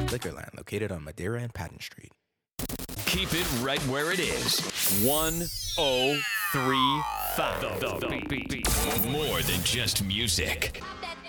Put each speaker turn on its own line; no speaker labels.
Liquorland, located on Madeira and Patton Street.
Keep it right where it is. 1035. The beat. More than just music.